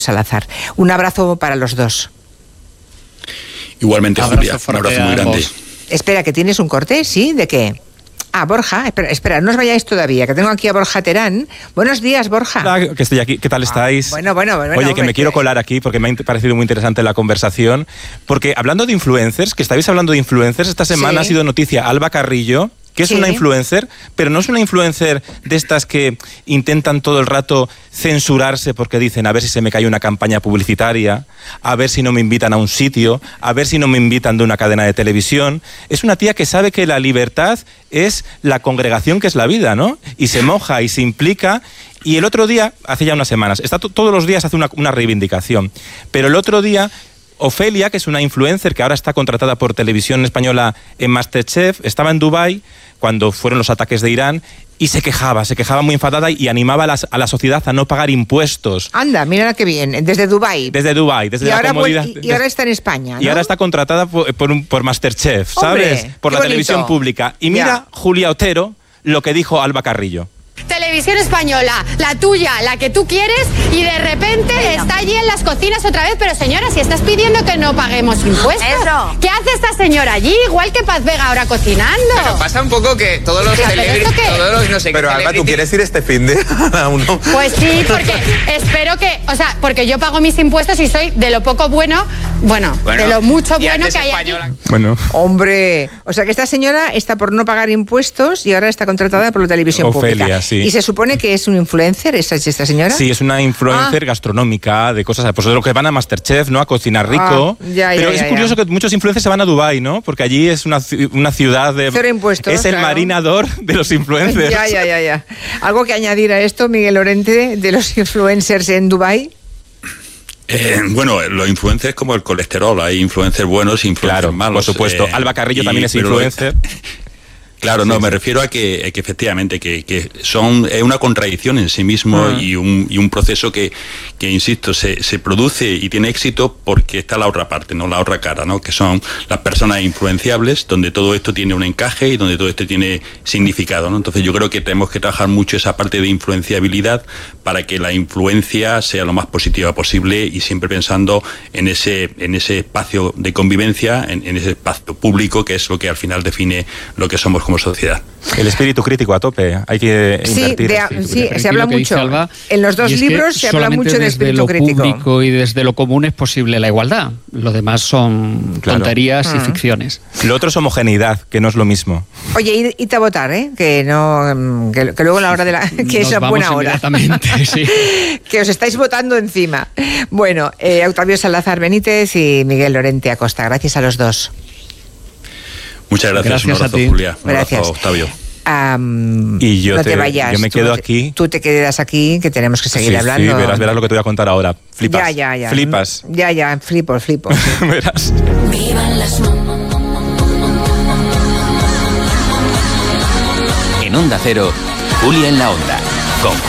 Salazar. Un abrazo para los dos. Igualmente, Julia, un abrazo muy grande. Espera, que tienes un corte, ¿sí? ¿De qué? Ah, Borja, espera, no os vayáis todavía, que tengo aquí a Borja Terán. Buenos días, Borja. Hola, que estoy aquí. ¿Qué tal estáis? Bueno. Oye, que me quiero colar aquí porque me ha parecido muy interesante la conversación. Porque hablando de influencers, que estáis hablando de influencers, esta semana ha sido noticia Alba Carrillo, que es una influencer, pero no es una influencer de estas que intentan todo el rato censurarse porque dicen a ver si se me cae una campaña publicitaria, a ver si no me invitan a un sitio, a ver si no me invitan de una cadena de televisión. Es una tía que sabe que la libertad es la congregación que es la vida, ¿no? Y se moja y se implica. Y el otro día, hace ya unas semanas, todos los días hace una reivindicación, pero el otro día Ofelia, que es una influencer que ahora está contratada por Televisión Española en Masterchef, estaba en Dubái cuando fueron los ataques de Irán y se quejaba muy enfadada y animaba a la sociedad a no pagar impuestos. Anda, mira qué bien, desde Dubái. Desde la comodidad. Y ahora está en España, ¿no? Y ahora está contratada por Masterchef, ¿sabes? Hombre, por la bonito. televisión pública. Y mira, Julia Otero, lo que dijo Alba Carrillo. Televisión Española, la tuya, la que tú quieres, y de repente está allí en las cocinas otra vez. Pero señora, si estás pidiendo que no paguemos impuestos, ¿qué hace esta señora allí? Igual que Paz Vega ahora cocinando. Pero pasa un poco que todos los celebrities, todos los no sé qué. Pero Alba, ¿tú quieres ir este fin de a uno? Pues sí, porque espero que, porque yo pago mis impuestos y soy de lo poco bueno, de lo mucho bueno que hay aquí. Bueno. Hombre, o sea que esta señora está por no pagar impuestos y ahora está contratada por la televisión Ofelia, pública. Sí. ¿Y se supone que es un influencer esta señora? Sí, es una influencer gastronómica de cosas, pues de lo que van a Masterchef, ¿no? A cocinar rico. Pero es curioso que muchos influencers se van a Dubái, ¿no? Porque allí es una ciudad de... Cero impuestos, es el marinador de los influencers. Ya. ¿Algo que añadir a esto, Miguel Lorente, de los influencers en Dubái? Bueno, los influencers como el colesterol, hay influencers buenos e influencers malos. Por supuesto, Alba Carrillo también es influencer. Claro, me refiero a que efectivamente que es una contradicción en sí mismo y un proceso que insisto, se produce y tiene éxito porque está la otra parte, no la otra cara, ¿no? Que son las personas influenciables, donde todo esto tiene un encaje y donde todo esto tiene significado, ¿no? Entonces yo creo que tenemos que trabajar mucho esa parte de influenciabilidad para que la influencia sea lo más positiva posible y siempre pensando en ese espacio de convivencia, en ese espacio público que es lo que al final define lo que somos como sociedad. El espíritu crítico a tope, hay que invertir. Sí, se habla mucho. Alba, en los dos libros se habla mucho de espíritu crítico. Desde lo público y desde lo común es posible la igualdad. Lo demás son tonterías y ficciones. Lo otro es homogeneidad, que no es lo mismo. Oye, id a votar, ¿eh? Que luego a la hora de la... que es a buena hora. Sí. Que os estáis votando encima. Bueno, Octavio Salazar Benítez y Miguel Lorente Acosta. Gracias a los dos. Muchas gracias. Un abrazo, Julia. Un abrazo, Octavio. Y yo no te vayas. Yo me quedo aquí. Tú te quedas aquí, que tenemos que seguir hablando. Sí, verás lo que te voy a contar ahora. Flipas. Ya. Flipas. Ya, flipo. Verás. En Onda Cero, Julia en la Onda, con